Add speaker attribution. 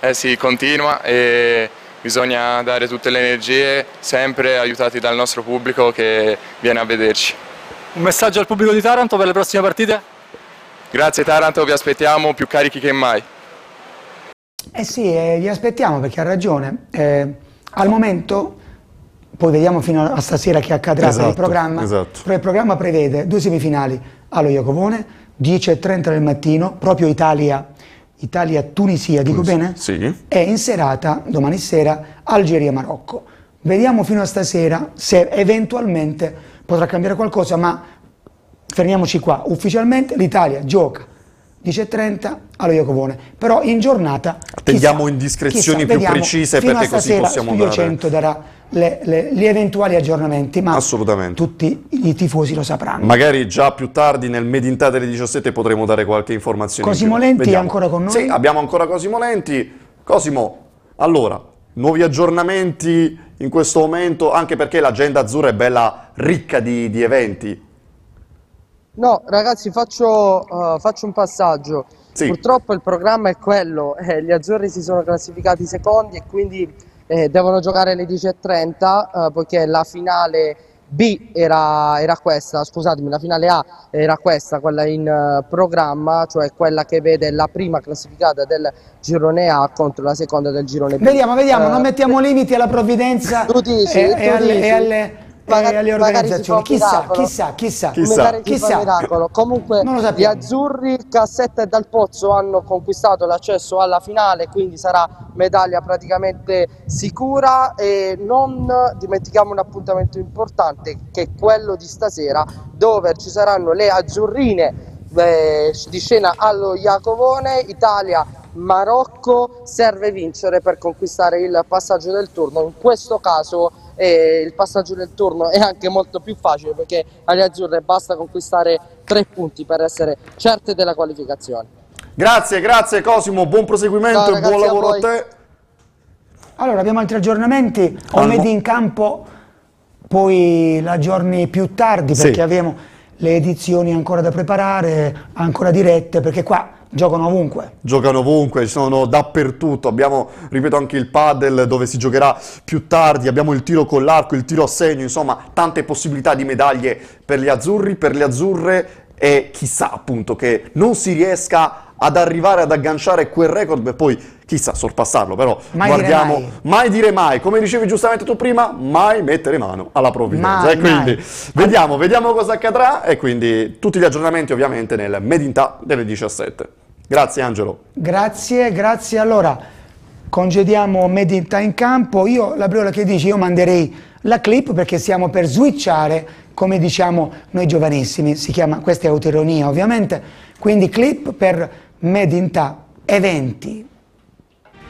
Speaker 1: Eh sì, continua e bisogna dare tutte le energie, sempre aiutati dal nostro pubblico che viene a vederci.
Speaker 2: Un messaggio al pubblico di Taranto per le prossime partite?
Speaker 1: Grazie Taranto, vi aspettiamo più carichi che mai.
Speaker 3: Eh sì, vi aspettiamo perché ha ragione. Al momento, poi vediamo fino a stasera che accadrà per il programma, però il programma prevede 2 semifinali allo Iacovone, 10:30 del mattino, proprio Italia-Tunisia, dico bene?
Speaker 4: Sì.
Speaker 3: E in serata, domani sera, Algeria-Marocco. Vediamo fino a stasera se eventualmente potrà cambiare qualcosa, ma fermiamoci qua. Ufficialmente l'Italia gioca 10:30 allo Iacovone, però in giornata
Speaker 4: attendiamo indiscrezioni più precise perché così possiamo
Speaker 3: Studio 100 darà gli eventuali aggiornamenti, ma
Speaker 4: assolutamente
Speaker 3: tutti i tifosi lo sapranno.
Speaker 4: Magari già più tardi nel Made in Italy 17 potremo dare qualche informazione.
Speaker 3: Cosimo Lenti è ancora con noi?
Speaker 4: Sì, abbiamo ancora Cosimo Lenti. Cosimo, allora, nuovi aggiornamenti in questo momento, anche perché l'agenda azzurra è bella ricca di eventi.
Speaker 5: No, ragazzi, faccio un passaggio.
Speaker 4: Sì.
Speaker 5: Purtroppo il programma è quello, gli azzurri si sono classificati secondi e quindi devono giocare alle 10:30 poiché la finale B era questa, scusatemi, la finale A era questa, quella in programma, cioè quella che vede la prima classificata del girone A contro la seconda del girone B.
Speaker 3: Vediamo, non mettiamo limiti alla provvidenza e alle organizzazioni. Chissà.
Speaker 5: Miracolo. Comunque gli azzurri, Cassetta e Dal Pozzo hanno conquistato l'accesso alla finale, quindi sarà medaglia praticamente sicura, e non dimentichiamo un appuntamento importante che è quello di stasera, dove ci saranno le azzurrine di scena allo Iacovone. Italia Marocco, serve vincere per conquistare il passaggio del turno. In questo caso il passaggio del turno è anche molto più facile perché alle azzurre basta conquistare 3 punti per essere certe della qualificazione.
Speaker 4: Grazie Cosimo, buon proseguimento. Ciao, e buon lavoro a te.
Speaker 3: Allora, abbiamo altri aggiornamenti, o Made in campo, poi la giorni più tardi perché abbiamo le edizioni ancora da preparare, ancora dirette, perché qua giocano ovunque.
Speaker 4: Giocano ovunque, sono dappertutto. Abbiamo, ripeto, anche il padel dove si giocherà più tardi, abbiamo il tiro con l'arco, il tiro a segno, insomma tante possibilità di medaglie per gli azzurri, per le azzurre, e chissà appunto che non si riesca ad arrivare ad agganciare quel record per poi chissà sorpassarlo, però guardiamo, mai dire mai, come dicevi giustamente tu prima, mai mettere mano alla provvidenza, e quindi vediamo cosa accadrà, e quindi tutti gli aggiornamenti ovviamente nel Made in Italy delle 17. Grazie Angelo.
Speaker 3: Grazie. Allora, congediamo Made in Italy in campo. Io, la Briola che dici, io manderei la clip perché stiamo per switchare, come diciamo noi giovanissimi, si chiama, questa è autoironia ovviamente, quindi clip per Made in Italy eventi.